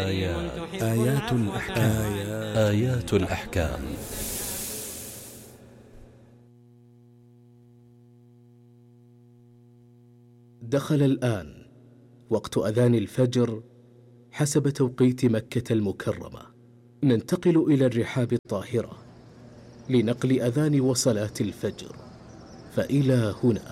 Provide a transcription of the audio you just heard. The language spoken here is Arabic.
آيات الأحكام. آيات الأحكام. دخل الآن وقت أذان الفجر حسب توقيت مكة المكرمة. ننتقل إلى الرحاب الطاهرة لنقل أذان وصلاة الفجر، فإلى هنا